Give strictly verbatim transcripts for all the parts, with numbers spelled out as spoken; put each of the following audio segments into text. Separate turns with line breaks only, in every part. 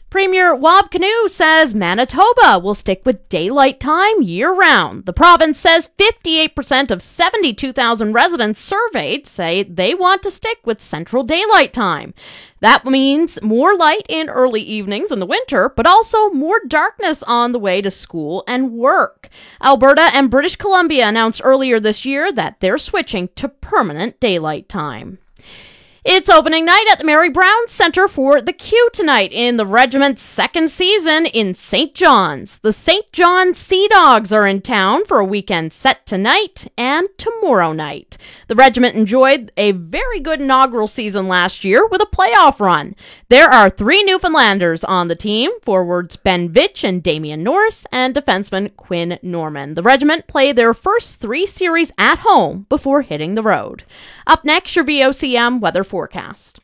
Premier Wab Kinew says Manitoba will stick with daylight time year-round. The province says fifty-eight percent of seventy-two thousand residents surveyed say they want to stick with central daylight time. That means more light in early evenings in the winter, but also more darkness on the way to school and work. Alberta and British Columbia announced earlier this year that they're switching to permanent daylight time. It's opening night at the Mary Brown Centre for the Q tonight in the regiment's second season in Saint John's. The Saint John Sea Dogs are in town for a weekend set tonight and tomorrow night. The regiment enjoyed a very good inaugural season last year with a playoff run. There are three Newfoundlanders on the team, forwards Ben Vitch and Damian Norris, and defenseman Quinn Norman. The regiment play their first three series at home before hitting the road. Up next, your V O C M weather forecast.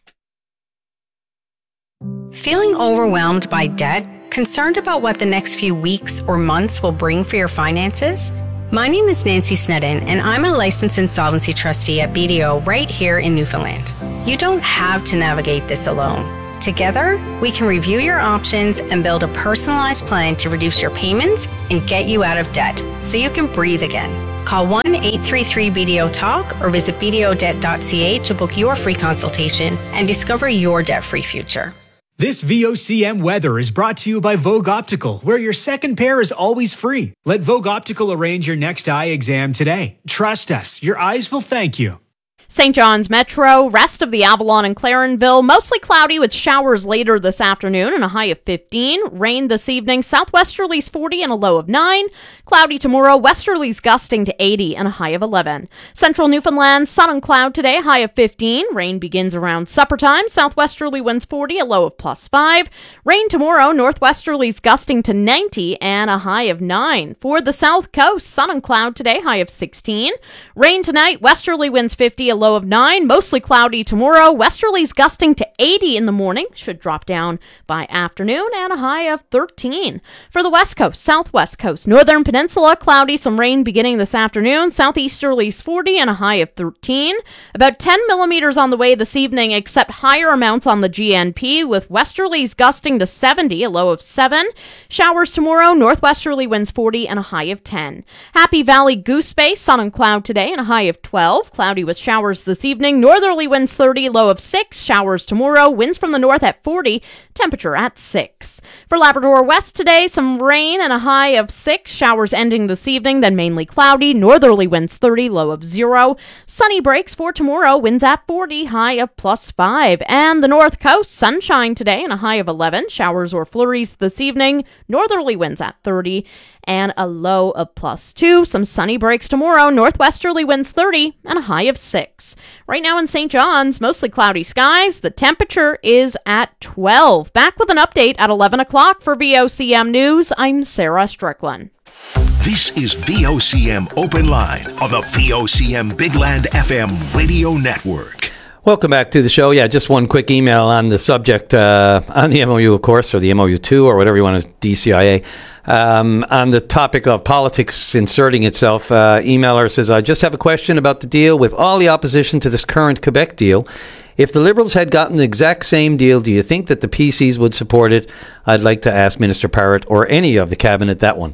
Feeling overwhelmed by debt? Concerned about what the next few weeks or months will bring for your finances? My name is Nancy Snedden, and I'm a licensed insolvency trustee at B D O right here in Newfoundland. You don't have to navigate this alone. Together, we can review your options and build a personalized plan to reduce your payments and get you out of debt so you can breathe again. Call one eight three three B D O talk or visit b d o debt dot c a to book your free consultation and discover your debt-free future.
This V O C M weather is brought to you by Vogue Optical, where your second pair is always free. Let Vogue Optical arrange your next eye exam today. Trust us, your eyes will thank you.
Saint John's Metro, rest of the Avalon and Clarenville, mostly cloudy with showers later this afternoon and a high of fifteen. Rain this evening, southwesterlies forty and a low of nine. Cloudy tomorrow, westerlies gusting to eighty and a high of eleven. Central Newfoundland, sun and cloud today, high of fifteen. Rain begins around supper time, southwesterly winds forty, a low of plus five. Rain tomorrow, northwesterlies gusting to ninety and a high of nine. For the south coast, sun and cloud today, high of sixteen. Rain tonight, westerly winds fifty, a low of nine, mostly cloudy tomorrow. Westerlies gusting to eighty in the morning, should drop down by afternoon, and a high of thirteen. For the west coast, southwest coast, northern peninsula, cloudy, some rain beginning this afternoon. Southeasterlies forty and a high of thirteen. About ten millimeters on the way this evening, except higher amounts on the G N P, with westerlies gusting to seventy, a low of seven. Showers tomorrow, northwesterly winds forty and a high of ten. Happy Valley Goose Bay, sun and cloud today and a high of twelve. Cloudy with showers this evening. Northerly winds thirty, low of six. Showers tomorrow. Winds from the north at forty. Temperature at six. For Labrador West today, some rain and a high of six. Showers ending this evening, then mainly cloudy. Northerly winds thirty, low of zero. Sunny breaks for tomorrow. Winds at forty, high of plus five. And the north coast, sunshine today and a high of eleven. Showers or flurries this evening. Northerly winds at thirty and a low of plus two. Some sunny breaks tomorrow. Northwesterly winds thirty and a high of six. Right now in Saint John's, mostly cloudy skies. The temperature is at twelve. Back with an update at eleven o'clock for V O C M News. I'm Sarah Strickland.
This is V O C M Open Line on the V O C M Big Land F M radio network.
Welcome back to the show. Yeah, just one quick email on the subject, uh, on the M O U, of course, or the M O U two, or whatever you want to, D C I A. Um, on the topic of politics inserting itself, uh, emailer says, I just have a question about the deal with all the opposition to this current Quebec deal. If the Liberals had gotten the exact same deal, do you think that the P Cs would support it? I'd like to ask Minister Parrott or any of the cabinet that one.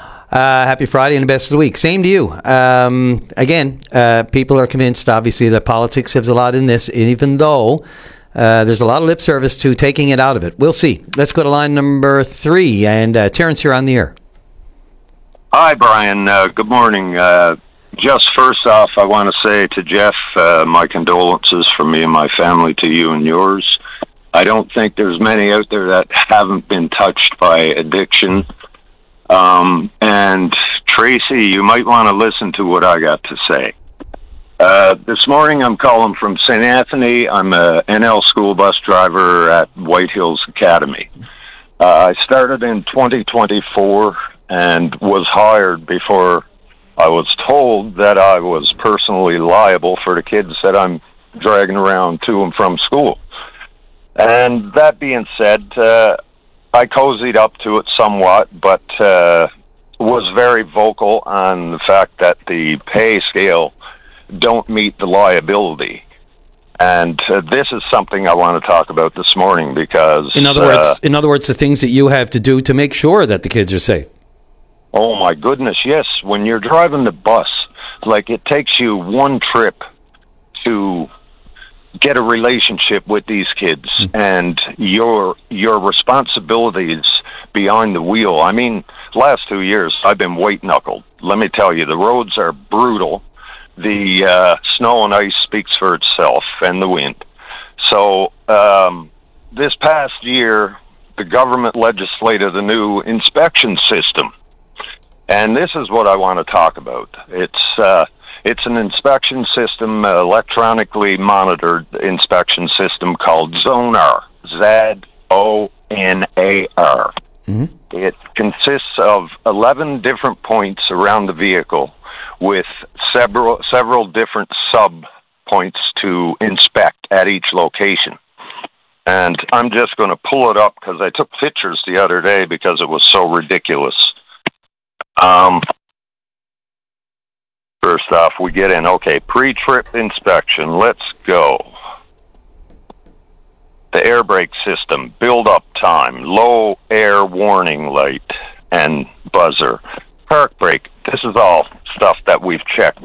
Uh, happy Friday and the best of the week. Same to you. Um, again, uh, people are convinced, obviously, that politics has a lot in this, even though uh, there's a lot of lip service to taking it out of it. We'll see. Let's go to line number three. And uh, Terrence, you're on the air.
Hi, Brian. Uh, good morning. Uh, just first off, I want to say to Jeff, uh, my condolences from me and my family to you and yours. I don't think there's many out there that haven't been touched by addiction. Um, and Tracy, you might want to listen to what I got to say. Uh, this morning I'm calling from Saint Anthony. I'm a N L school bus driver at White Hills Academy. Uh, I started in twenty twenty-four and was hired before I was told that I was personally liable for the kids that I'm dragging around to and from school. And that being said, uh, I cozied up to it somewhat, but uh, was very vocal on the fact that the pay scale don't meet the liability. And uh, this is something I want to talk about this morning because...
In other words, uh, in other words, the things that you have to do to make sure that the kids are safe.
Oh, my goodness, yes. When you're driving the bus, like it takes you one trip to get a relationship with these kids, mm-hmm. and your your responsibilities behind the wheel. I mean, last two years, I've been white-knuckled. Let me tell you, the roads are brutal. The uh, snow and ice speaks for itself, and the wind. So um, this past year, the government legislated a new inspection system, and this is what I want to talk about. It's uh, it's an inspection system, uh, electronically monitored inspection system called Zonar, Z O N A R. Mm-hmm. It consists of eleven different points around the vehicle, with several several different sub points to inspect at each location. And I'm just going to pull it up because I took pictures the other day because it was so ridiculous. Um, first off, we get in. Okay, pre-trip inspection. Let's go. The air brake system, build-up time, low air warning light, and buzzer. Park brake. This is all stuff that we've checked